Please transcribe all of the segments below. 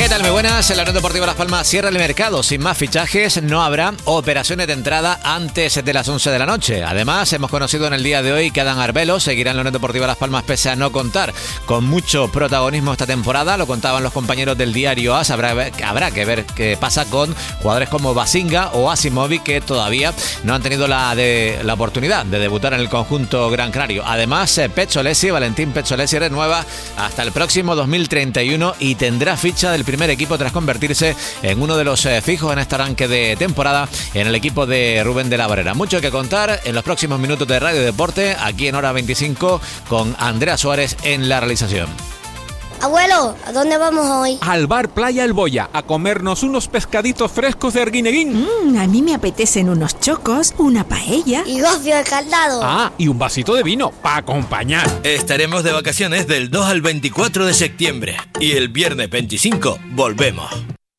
¿Qué tal? Muy buenas. En la Unión Deportiva Las Palmas cierra el mercado. Sin más fichajes, no habrá operaciones de entrada antes de las 11 de la noche. Además, hemos conocido en el día de hoy que Adán Arbelo seguirá en la Unión Deportiva Las Palmas pese a no contar con mucho protagonismo esta temporada. Lo contaban los compañeros del diario AS. Habrá que ver qué pasa con jugadores como Basinga o Asimovic, que todavía no han tenido la oportunidad de debutar en el conjunto Gran Canario. Además, Valentín Pezzolesi renueva hasta el próximo 2031 y tendrá ficha del primer equipo tras convertirse en uno de los fijos en este arranque de temporada en el equipo de Rubén de la Barrera. Mucho que contar en los próximos minutos de Radio Deporte, aquí en Hora 25, con Andrea Suárez en la realización. Abuelo, ¿a dónde vamos hoy? Al bar Playa El Boya, a comernos unos pescaditos frescos de Arguineguín. A mí me apetecen unos chocos, una paella. Y gofio escaldado. Ah, y un vasito de vino, para acompañar. Estaremos de vacaciones del 2 al 24 de septiembre. Y el viernes 25 volvemos.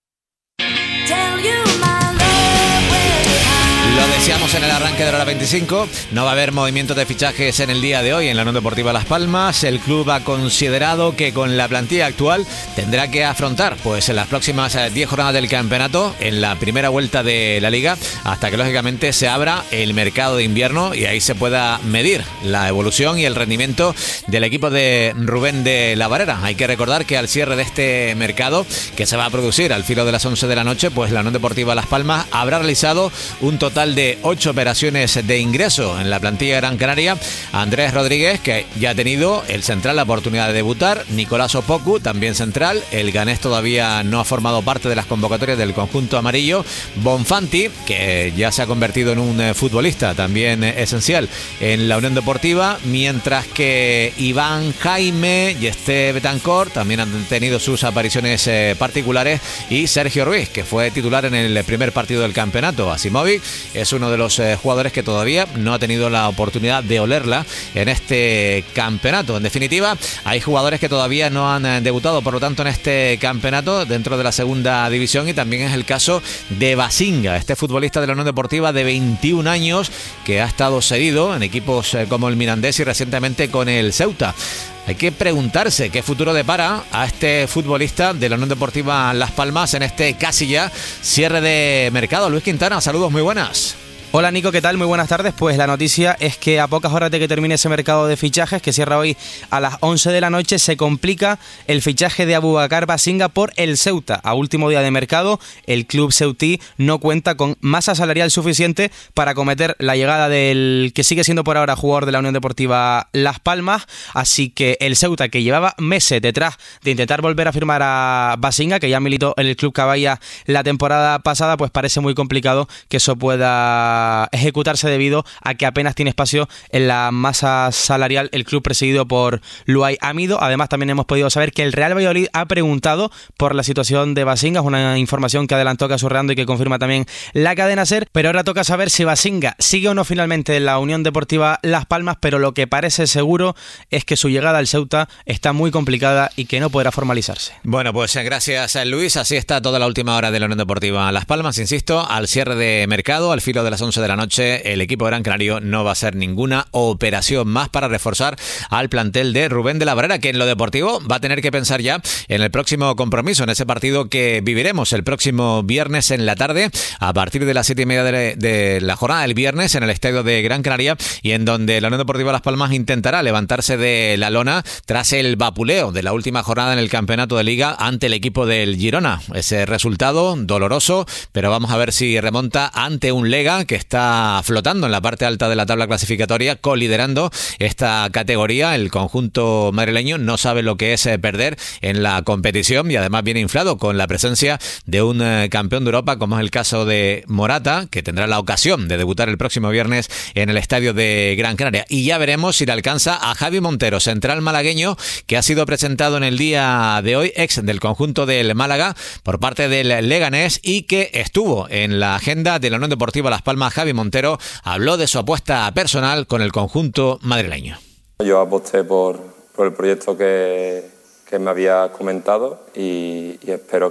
Lo decíamos en el arranque de la hora 25, no va a haber movimientos de fichajes en el día de hoy en la Unión Deportiva Las Palmas. El club ha considerado que con la plantilla actual tendrá que afrontar pues en las próximas 10 jornadas del campeonato, en la primera vuelta de la liga, hasta que lógicamente se abra el mercado de invierno y ahí se pueda medir la evolución y el rendimiento del equipo de Rubén de la Barrera. Hay que recordar que al cierre de este mercado, que se va a producir al filo de las 11 de la noche, pues la Unión Deportiva Las Palmas habrá realizado un total de 8 operaciones de ingreso en la plantilla Gran Canaria. Andrés Rodríguez, que ya ha tenido el central la oportunidad de debutar. Nicolás Opoku, también central. El ganés todavía no ha formado parte de las convocatorias del conjunto amarillo. Bonfanti, que ya se ha convertido en un futbolista también esencial en la Unión Deportiva, mientras que Iván Jaime y Esteve Betancourt también han tenido sus apariciones particulares, y Sergio Ruiz, que fue titular en el primer partido del campeonato. Asimovic es uno de los jugadores que todavía no ha tenido la oportunidad de olerla en este campeonato. En definitiva, hay jugadores que todavía no han debutado, por lo tanto, en este campeonato dentro de la segunda división, y también es el caso de Basinga, este futbolista de la Unión Deportiva de 21 años que ha estado cedido en equipos como el Mirandés y recientemente con el Ceuta. Hay que preguntarse qué futuro depara a este futbolista de la Unión Deportiva Las Palmas en este casi ya cierre de mercado. Luis Quintana, saludos, muy buenas. Hola Nico, ¿qué tal? Muy buenas tardes. Pues la noticia es que a pocas horas de que termine ese mercado de fichajes, que cierra hoy a las 11 de la noche, se complica el fichaje de Abubakar Basinga por el Ceuta. A último día de mercado, el club ceutí no cuenta con masa salarial suficiente para acometer la llegada del que sigue siendo por ahora jugador de la Unión Deportiva Las Palmas, así que el Ceuta, que llevaba meses detrás de intentar volver a firmar a Basinga, que ya militó en el club Caballa la temporada pasada, pues parece muy complicado que eso pueda ejecutarse debido a que apenas tiene espacio en la masa salarial el club presidido por Luay Amido. Además, también hemos podido saber que el Real Valladolid ha preguntado por la situación de Basinga, es una información que adelantó Casurreando y que confirma también la cadena SER, pero ahora toca saber si Basinga sigue o no finalmente en la Unión Deportiva Las Palmas, pero lo que parece seguro es que su llegada al Ceuta está muy complicada y que no podrá formalizarse. Bueno, pues gracias Luis, así está toda la última hora de la Unión Deportiva Las Palmas. Insisto, al cierre de mercado, al filo de las 11 de la noche, el equipo Gran Canario no va a hacer ninguna operación más para reforzar al plantel de Rubén de la Barrera, que en lo deportivo va a tener que pensar ya en el próximo compromiso, en ese partido que viviremos el próximo viernes en la tarde, a partir de las 7:30 de la jornada del viernes, en el estadio de Gran Canaria, y en donde la Unión Deportiva Las Palmas intentará levantarse de la lona tras el vapuleo de la última jornada en el campeonato de liga ante el equipo del Girona. Ese resultado doloroso, pero vamos a ver si remonta ante un Lega que está flotando en la parte alta de la tabla clasificatoria, coliderando esta categoría. El conjunto madrileño no sabe lo que es perder en la competición, y además viene inflado con la presencia de un campeón de Europa, como es el caso de Morata, que tendrá la ocasión de debutar el próximo viernes en el estadio de Gran Canaria. Y ya veremos si le alcanza a Javi Montero, central malagueño, que ha sido presentado en el día de hoy, ex del conjunto del Málaga, por parte del Leganés, y que estuvo en la agenda de la Unión Deportiva Las Palmas. Javi Montero habló de su apuesta personal con el conjunto madrileño. Yo aposté por el proyecto que me había comentado y espero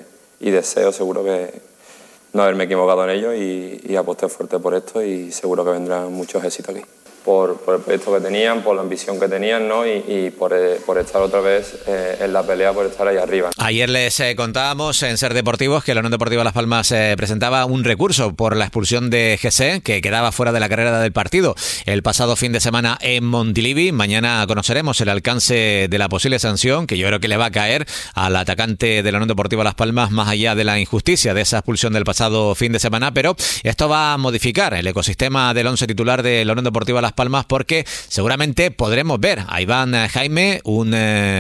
y deseo seguro que no haberme equivocado en ello, y aposté fuerte por esto y seguro que vendrán muchos éxitos aquí. el proyecto que tenían, por la ambición que tenían, ¿no? y por estar otra vez en la pelea, por estar ahí arriba. Ayer les contábamos en Ser Deportivos que la Unión Deportiva Las Palmas presentaba un recurso por la expulsión de Jesse, que quedaba fuera de la carrera del partido el pasado fin de semana en Montilivi. Mañana conoceremos el alcance de la posible sanción, que yo creo que le va a caer al atacante de la Unión Deportiva Las Palmas, más allá de la injusticia de esa expulsión del pasado fin de semana, pero esto va a modificar el ecosistema del once titular de la Unión Deportiva Las Palmas, porque seguramente podremos ver a Iván Jaime, un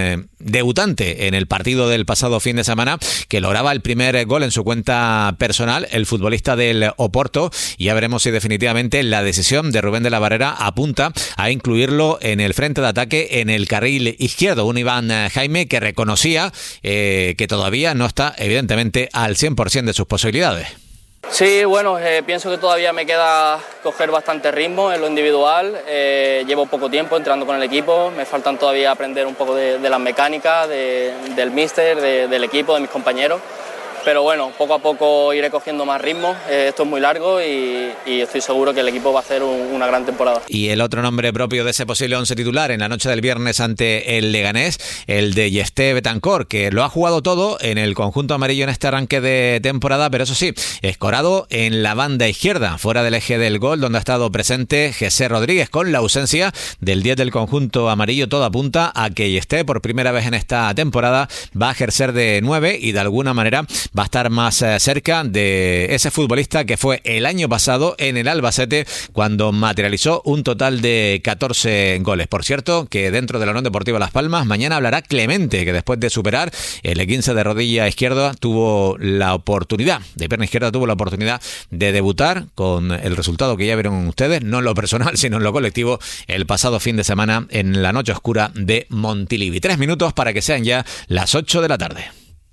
debutante en el partido del pasado fin de semana, que lograba el primer gol en su cuenta personal, el futbolista del Oporto, y ya veremos si definitivamente la decisión de Rubén de la Barrera apunta a incluirlo en el frente de ataque en el carril izquierdo. Un Iván Jaime que reconocía que todavía no está evidentemente al 100% de sus posibilidades. Sí, bueno, pienso que todavía me queda coger bastante ritmo en lo individual. Llevo poco tiempo entrando con el equipo, me faltan todavía aprender un poco de las mecánicas, del míster, del equipo, de mis compañeros. Pero bueno, poco a poco iré cogiendo más ritmo. Esto es muy largo y estoy seguro que el equipo va a hacer una gran temporada. Y el otro nombre propio de ese posible once titular en la noche del viernes ante el Leganés, el de Yesté Betancourt, que lo ha jugado todo en el conjunto amarillo en este arranque de temporada, pero eso sí, escorado en la banda izquierda, fuera del eje del gol, donde ha estado presente Jesse Rodríguez. Con la ausencia del 10 del conjunto amarillo, todo apunta a que Yesté, por primera vez en esta temporada, va a ejercer de 9 y de alguna manera va a estar más cerca de ese futbolista que fue el año pasado en el Albacete, cuando materializó un total de 14 goles. Por cierto, que dentro de la Unión Deportiva Las Palmas mañana hablará Clemente, que después de superar el E15 de rodilla izquierda tuvo la oportunidad, de pierna izquierda tuvo la oportunidad de debutar con el resultado que ya vieron ustedes, no en lo personal sino en lo colectivo, el pasado fin de semana en la noche oscura de Montilivi. 3 minutos para que sean ya las 8 de la tarde.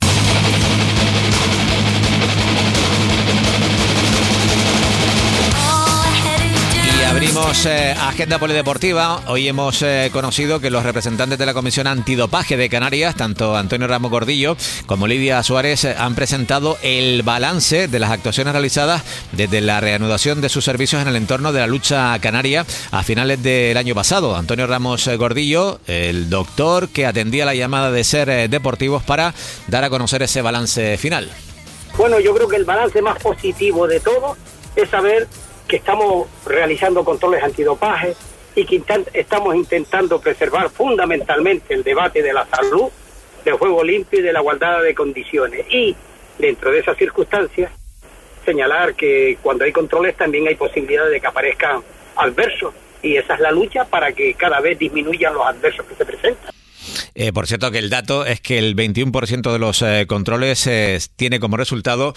Abrimos agenda polideportiva. Hoy hemos conocido que los representantes de la Comisión Antidopaje de Canarias, tanto Antonio Ramos Gordillo como Lidia Suárez, han presentado el balance de las actuaciones realizadas desde la reanudación de sus servicios en el entorno de la lucha canaria a finales del año pasado. Antonio Ramos Gordillo, el doctor que atendía la llamada de Ser Deportivos para dar a conocer ese balance final. Bueno, yo creo que el balance más positivo de todo es saber que estamos realizando controles antidopaje y que estamos intentando preservar fundamentalmente el debate de la salud, del juego limpio y de la igualdad de condiciones. Y dentro de esas circunstancias, señalar que cuando hay controles también hay posibilidad de que aparezcan adversos, y esa es la lucha para que cada vez disminuyan los adversos que se presentan. Por cierto, que el dato es que el 21% de los controles tiene como resultado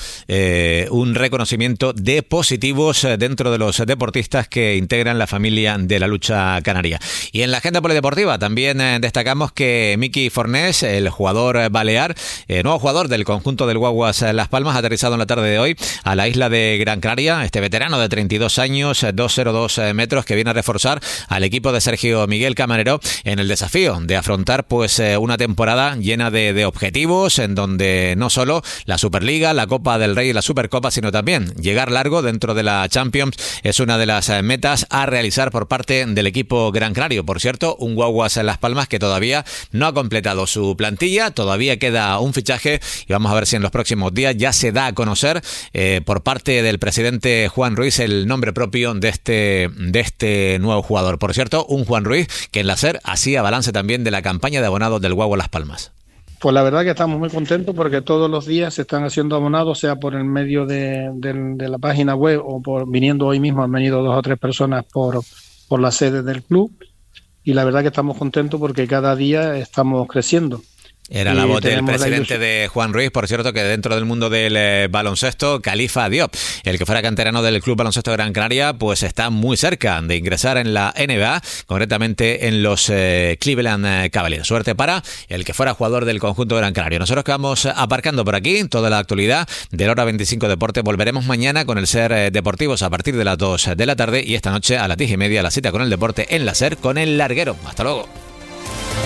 un reconocimiento de positivos dentro de los deportistas que integran la familia de la lucha canaria. Y en la agenda polideportiva también destacamos que Miki Fornés, el jugador balear, nuevo jugador del conjunto del Guaguas Las Palmas, ha aterrizado en la tarde de hoy a la isla de Gran Canaria. Este veterano de 32 años, 2,02 metros, que viene a reforzar al equipo de Sergio Miguel Camarero en el desafío de afrontar pues una temporada llena de objetivos, en donde no solo la Superliga, la Copa del Rey y la Supercopa, sino también llegar largo dentro de la Champions es una de las metas a realizar por parte del equipo gran canario. Por cierto, un Guaguas en Las Palmas que todavía no ha completado su plantilla, todavía queda un fichaje y vamos a ver si en los próximos días ya se da a conocer por parte del presidente Juan Ruiz el nombre propio de este nuevo jugador. Por cierto, un Juan Ruiz que en la SER hacía balance también de la campaña de abonados del Guaguas Las Palmas. Pues la verdad que estamos muy contentos porque todos los días se están haciendo abonados, sea por el medio de la página web o por viniendo hoy mismo, han venido 2 o 3 personas por la sede del club, y la verdad que estamos contentos porque cada día estamos creciendo. Era la voz del presidente de Juan Ruiz. Por cierto, que dentro del mundo del baloncesto, Khalifa Diop, el que fuera canterano del Club Baloncesto Gran Canaria, pues está muy cerca de ingresar en la NBA, concretamente en los Cleveland Cavaliers. Suerte para el que fuera jugador del conjunto Gran Canaria. Nosotros que vamos aparcando por aquí toda la actualidad de la hora 25 Deporte. Volveremos mañana con el Ser Deportivos a partir de las 2 de la tarde, y esta noche a las 10:30 la cita con el deporte en la Ser con el Larguero. Hasta luego.